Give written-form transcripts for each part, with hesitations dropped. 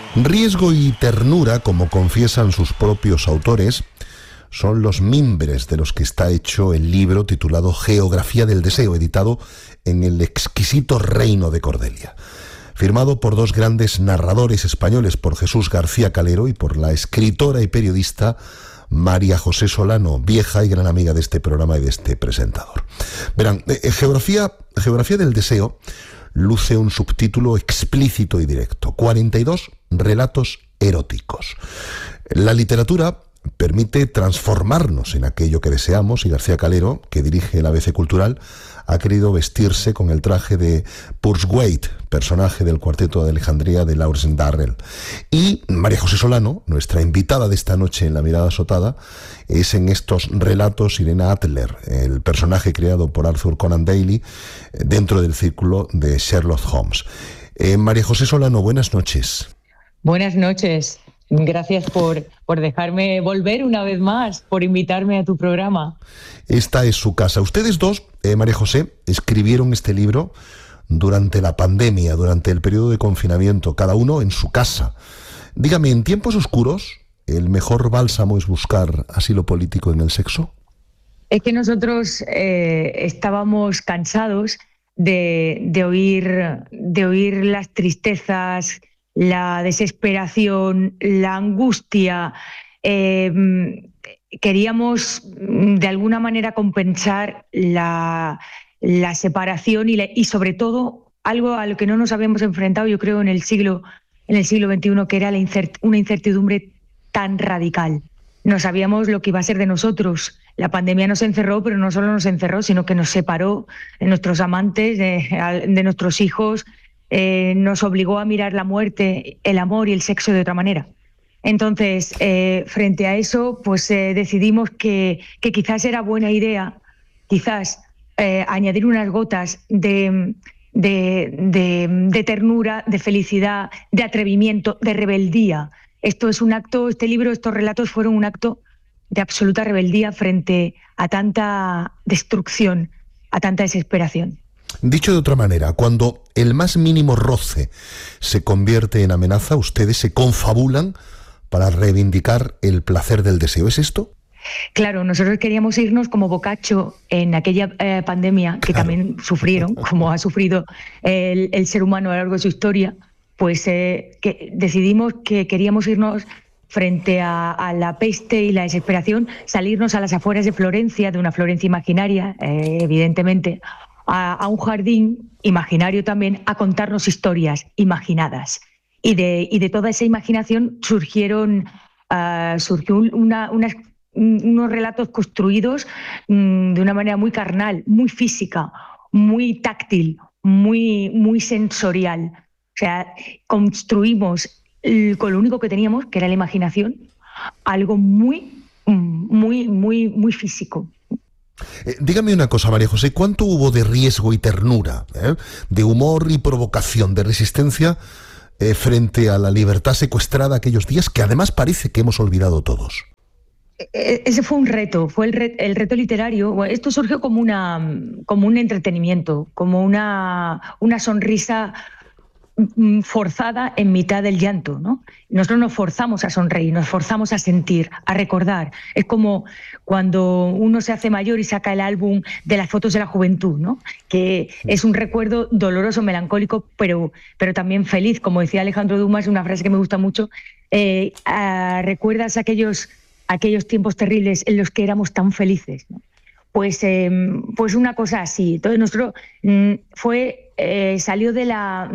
Riesgo y ternura, como confiesan sus propios autores, son los mimbres de los que está hecho el libro titulado Geografía del Deseo, editado en el exquisito Reino de Cordelia. Firmado por dos grandes narradores españoles, por Jesús García Calero y por la escritora y periodista María José Solano, vieja y gran amiga de este programa y de este presentador. Verán, Geografía del Deseo luce un subtítulo explícito y directo: 42 relatos eróticos. La literatura permite transformarnos en aquello que deseamos, y García Calero, que dirige el ABC Cultural, ha querido vestirse con el traje de Pursewaite, personaje del Cuarteto de Alejandría de Lawrence Darrell. Y María José Solano, nuestra invitada de esta noche en La Mirada Azotada, es en estos relatos Irena Adler, el personaje creado por Arthur Conan Doyle dentro del círculo de Sherlock Holmes. María José Solano, buenas noches. Buenas noches. Gracias por dejarme volver una vez más, por invitarme a tu programa. Esta es su casa. Ustedes dos, María José, escribieron este libro durante la pandemia, durante el periodo de confinamiento, cada uno en su casa. Dígame, ¿en tiempos oscuros el mejor bálsamo es buscar asilo político en el sexo? Es que nosotros estábamos cansados de oír las tristezas, la desesperación, la angustia. Queríamos de alguna manera compensar la separación y sobre todo algo a lo que no nos habíamos enfrentado, yo creo, en el siglo XXI, que era una incertidumbre tan radical. No sabíamos lo que iba a ser de nosotros. La pandemia nos encerró, pero no solo nos encerró, sino que nos separó de nuestros amantes, de nuestros hijos. Nos obligó a mirar la muerte, el amor y el sexo de otra manera. Entonces, frente a eso, pues decidimos que quizás era buena idea, añadir unas gotas de ternura, de felicidad, de atrevimiento, de rebeldía. Este libro, estos relatos fueron un acto de absoluta rebeldía frente a tanta destrucción, a tanta desesperación. Dicho de otra manera, cuando el más mínimo roce se convierte en amenaza, ustedes se confabulan para reivindicar el placer del deseo. ¿Es esto? Claro, nosotros queríamos irnos como Boccaccio en aquella pandemia que también sufrieron, como ha sufrido el ser humano a lo largo de su historia. Pues que decidimos que queríamos irnos frente a la peste y la desesperación, salirnos a las afueras de Florencia, de una Florencia imaginaria, evidentemente, a un jardín imaginario también, a contarnos historias imaginadas. Y de toda esa imaginación surgió unos relatos construidos de una manera muy carnal, muy física, muy táctil, muy sensorial. O sea, construimos con lo único que teníamos, que era la imaginación, algo muy físico. Dígame una cosa, María José, ¿cuánto hubo de riesgo y ternura, de humor y provocación, de resistencia frente a la libertad secuestrada aquellos días que además parece que hemos olvidado todos? Ese fue un reto, fue el reto literario. Esto surgió como un entretenimiento, como una sonrisa forzada en mitad del llanto, ¿no? Nosotros nos forzamos a sonreír, nos forzamos a sentir, a recordar. Es como cuando uno se hace mayor y saca el álbum de las fotos de la juventud, ¿no? Que es un recuerdo doloroso, melancólico, pero también feliz. Como decía Alejandro Dumas, una frase que me gusta mucho, ¿recuerdas aquellos tiempos terribles en los que éramos tan felices, ¿no? Pues una cosa así. Entonces nosotros salió del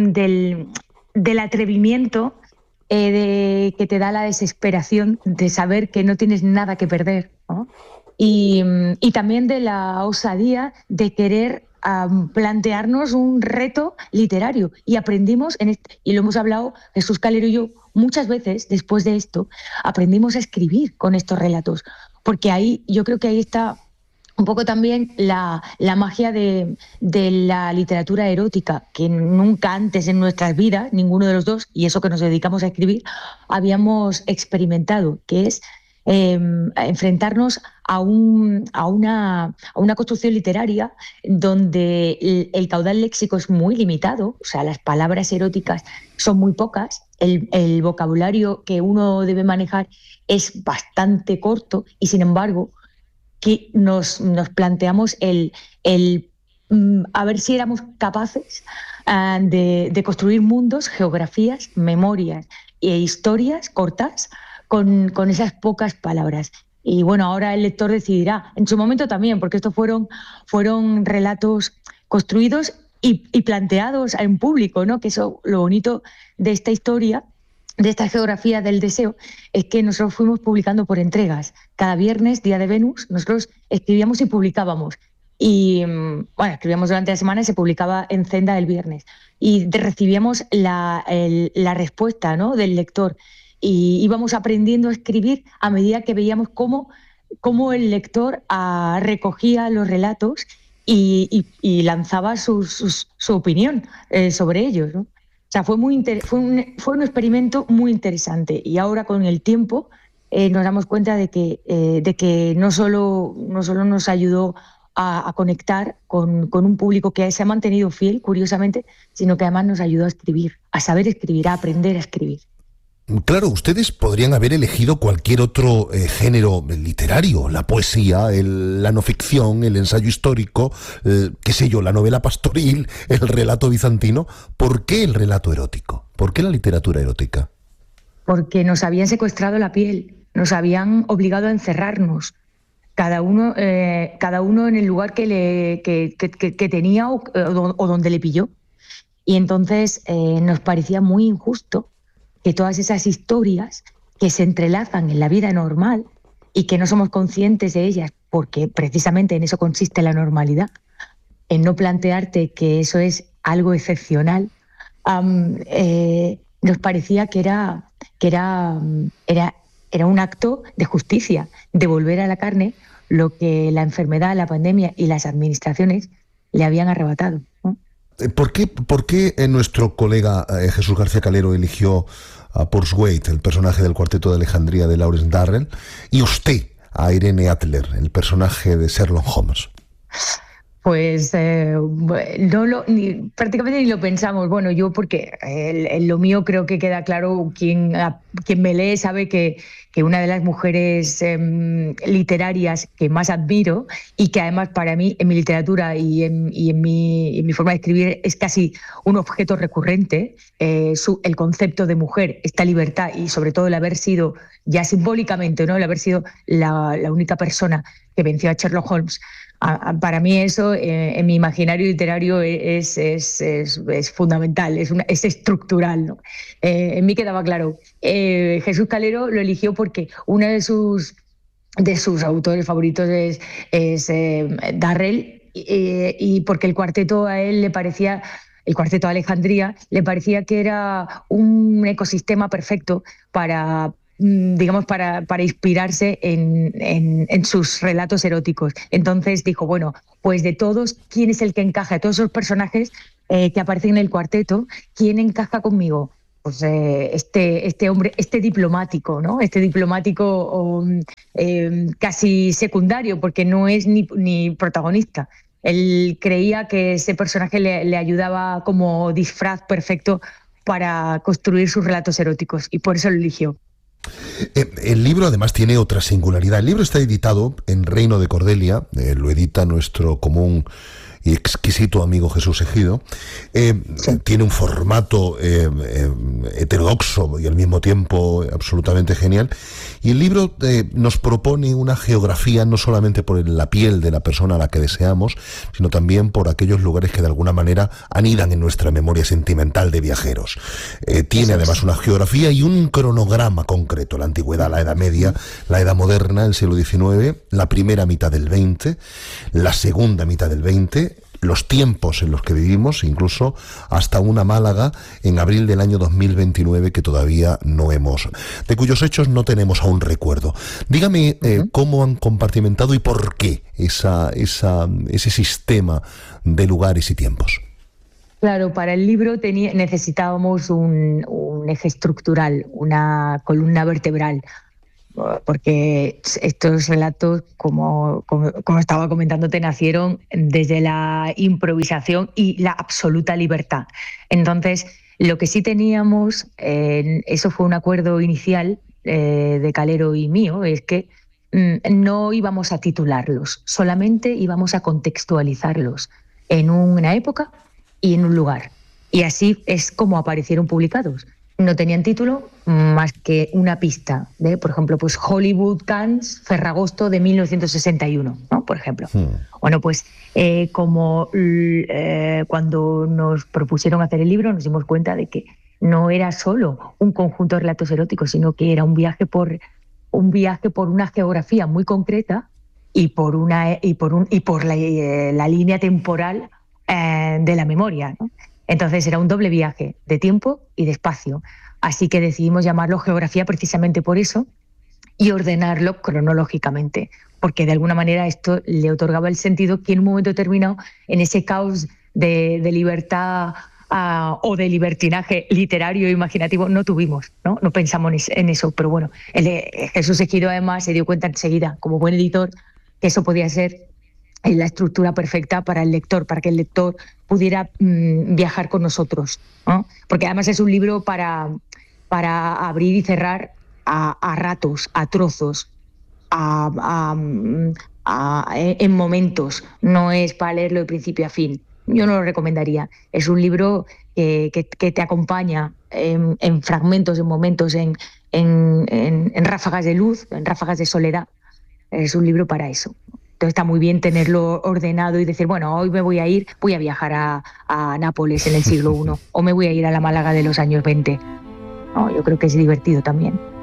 atrevimiento que te da la desesperación de saber que no tienes nada que perder, ¿no? Y también de la osadía de querer plantearnos un reto literario. Y aprendimos, y lo hemos hablado Jesús Calero y yo muchas veces después de esto, aprendimos a escribir con estos relatos. Porque yo creo que ahí está un poco también la magia de la literatura erótica, que nunca antes en nuestras vidas, ninguno de los dos, y eso que nos dedicamos a escribir, habíamos experimentado, que es a enfrentarnos a una construcción literaria donde el caudal léxico es muy limitado, o sea, las palabras eróticas son muy pocas, el vocabulario que uno debe manejar es bastante corto y, sin embargo, que nos planteamos a ver si éramos capaces de construir mundos, geografías, memorias e historias cortas con esas pocas palabras. Y bueno, ahora el lector decidirá, en su momento también, porque estos fueron relatos construidos y planteados en público, ¿no? Que eso, lo bonito de esta historia, de esta geografía del deseo, es que nosotros fuimos publicando por entregas. Cada viernes, día de Venus, nosotros escribíamos y publicábamos. Y bueno, escribíamos durante la semana y se publicaba en Zenda el viernes. Y recibíamos la respuesta, ¿no?, del lector. Y íbamos aprendiendo a escribir a medida que veíamos cómo el lector recogía los relatos y lanzaba su opinión sobre ellos, ¿no? O sea, fue un experimento muy interesante, y ahora con el tiempo nos damos cuenta de que no solo nos ayudó a conectar con un público que se ha mantenido fiel, curiosamente, sino que además nos ayudó a escribir, a saber escribir, a aprender a escribir. Claro, ustedes podrían haber elegido cualquier otro género literario, la poesía, la no ficción, el ensayo histórico, qué sé yo, la novela pastoril, el relato bizantino. ¿Por qué el relato erótico? ¿Por qué la literatura erótica? Porque nos habían secuestrado la piel, nos habían obligado a encerrarnos, cada uno en el lugar que tenía o donde le pilló. Y entonces nos parecía muy injusto que todas esas historias que se entrelazan en la vida normal y que no somos conscientes de ellas, porque precisamente en eso consiste la normalidad, en no plantearte que eso es algo excepcional, nos parecía que era un acto de justicia, de volver a la carne lo que la enfermedad, la pandemia y las administraciones le habían arrebatado, ¿no? ¿Por qué nuestro colega Jesús García Calero eligió a Pursuit, el personaje del Cuarteto de Alejandría de Lawrence Durrell, y usted a Irene Adler, el personaje de Sherlock Holmes? Pues prácticamente ni lo pensamos. Bueno, yo porque en lo mío creo que queda claro, quien me lee sabe que una de las mujeres literarias que más admiro, y que además para mí en mi literatura y en mi forma de escribir es casi un objeto recurrente, el concepto de mujer, esta libertad, y sobre todo el haber sido, ya simbólicamente, ¿no?, el haber sido la única persona que venció a Sherlock Holmes. Para mí eso, en mi imaginario literario, es fundamental, es estructural, ¿no? En mí quedaba claro. Jesús Calero lo eligió porque uno de sus autores favoritos es Durrell, y porque el cuarteto a él le parecía... El Cuarteto de Alejandría le parecía que era un ecosistema perfecto para inspirarse en sus relatos eróticos. Entonces dijo, bueno, pues de todos, ¿quién es el que encaja? De todos esos personajes que aparecen en el cuarteto, ¿quién encaja conmigo? Pues este hombre, este diplomático, ¿no? Este diplomático casi secundario, porque no es ni protagonista. Él creía que ese personaje le ayudaba como disfraz perfecto para construir sus relatos eróticos, y por eso lo eligió. El libro además tiene otra singularidad. El libro está editado en Reino de Cordelia, lo edita nuestro común y exquisito amigo Jesús Ejido. Tiene un formato heterodoxo y al mismo tiempo absolutamente genial. Y el libro nos propone una geografía no solamente por la piel de la persona a la que deseamos, sino también por aquellos lugares que de alguna manera anidan en nuestra memoria sentimental de viajeros. Tiene además una geografía y un cronograma concreto: la antigüedad, la Edad Media, la Edad Moderna, el siglo XIX, la primera mitad del XX, la segunda mitad del XX, los tiempos en los que vivimos, incluso hasta una Málaga en abril del año 2029 que todavía de cuyos hechos no tenemos aún recuerdo. Dígame cómo han compartimentado y por qué ese sistema de lugares y tiempos. Claro, para el libro necesitábamos un eje estructural, una columna vertebral. porque estos relatos, como estaba comentándote, nacieron desde la improvisación y la absoluta libertad. Entonces, lo que sí teníamos, eso fue un acuerdo inicial de Calero y mío, es que no íbamos a titularlos, solamente íbamos a contextualizarlos en una época y en un lugar. Y así es como aparecieron publicados. No tenían título más que una pista de, por ejemplo, pues Hollywood, Cannes, Ferragosto de 1961, ¿no? Por ejemplo. Bueno, pues cuando nos propusieron hacer el libro, nos dimos cuenta de que no era solo un conjunto de relatos eróticos, sino que era un viaje por una geografía muy concreta y por la línea temporal de la memoria, ¿no? Entonces era un doble viaje de tiempo y de espacio. Así que decidimos llamarlo geografía precisamente por eso y ordenarlo cronológicamente, porque de alguna manera esto le otorgaba el sentido que en un momento determinado, en ese caos de libertad o de libertinaje literario e imaginativo, no tuvimos, no pensamos en eso. Pero bueno, Jesús Ejido además se dio cuenta enseguida, como buen editor, que eso podía ser la estructura perfecta para el lector, para que el lector pudiera viajar con nosotros, ¿no? Porque además es un libro para abrir y cerrar a ratos, a trozos, en momentos. No es para leerlo de principio a fin. Yo no lo recomendaría. Es un libro que te acompaña en fragmentos, en momentos, en ráfagas de luz, en ráfagas de soledad. Es un libro para eso. Entonces está muy bien tenerlo ordenado y decir, bueno, hoy voy a viajar a Nápoles en el siglo I, o me voy a ir a la Málaga de los años 20. No, yo creo que es divertido también.